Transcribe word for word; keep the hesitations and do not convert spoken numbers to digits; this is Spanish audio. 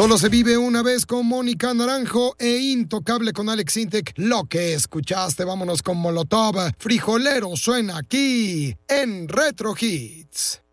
Solo se vive una vez con Mónica Naranjo e Intocable con Alex Intec. Lo que escuchaste, vámonos con Molotov. Frijolero suena aquí en Retro Hits.